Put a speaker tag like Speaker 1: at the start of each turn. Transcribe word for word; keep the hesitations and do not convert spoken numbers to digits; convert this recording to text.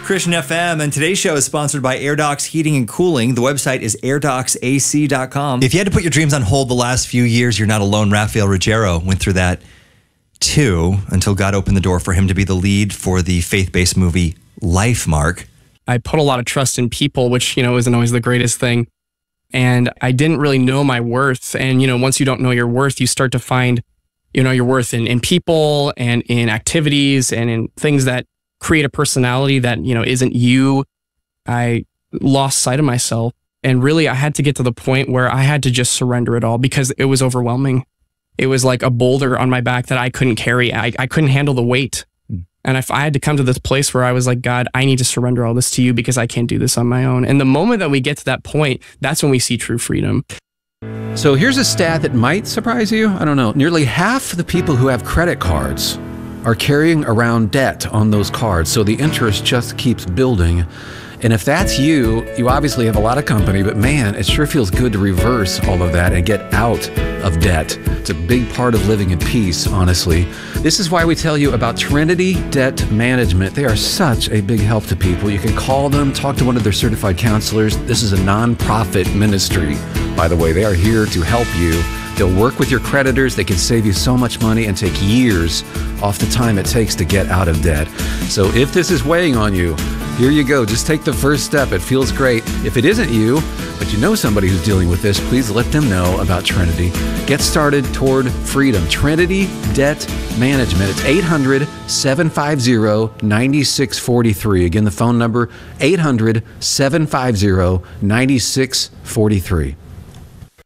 Speaker 1: Christian F M, and today's show is sponsored by AirDocs Heating and Cooling. The website is air docs a c dot com. If you had to put your dreams on hold the last few years, you're not alone. Rafael Ruggiero went through that too, until God opened the door for him to be the lead for the faith-based movie Life, Mark.
Speaker 2: I put a lot of trust in people, which, you know, isn't always the greatest thing. And I didn't really know my worth. And, you know, once you don't know your worth, you start to find, you know, your worth in, in people and in activities and in things that create a personality that, you know, isn't you. I lost sight of myself. And really, I had to get to the point where I had to just surrender it all because it was overwhelming. It was like a boulder on my back that I couldn't carry. I, I couldn't handle the weight. Mm. And if I had to come to this place where I was like, God, I need to surrender all this to you because I can't do this on my own. And the moment that we get to that point, that's when we see true freedom.
Speaker 3: So here's a stat that might surprise you. I don't know. Nearly half the people who have credit cards are carrying around debt on those cards. So the interest just keeps building. And if that's you, you obviously have a lot of company, but man, it sure feels good to reverse all of that and get out of debt. It's a big part of living in peace, honestly. This is why we tell you about Trinity Debt Management. They are such a big help to people. You can call them, talk to one of their certified counselors. This is a nonprofit ministry, by the way. They are here to help you. They'll work with your creditors. They can save you so much money and take years off the time it takes to get out of debt. So if this is weighing on you, here you go. Just take the first step. It feels great. If it isn't you, but you know somebody who's dealing with this, please let them know about Trinity. Get started toward freedom. Trinity Debt Management. It's eight hundred, seven five zero, nine six four three. Again, the phone number, eight hundred, seven five zero, nine six four three.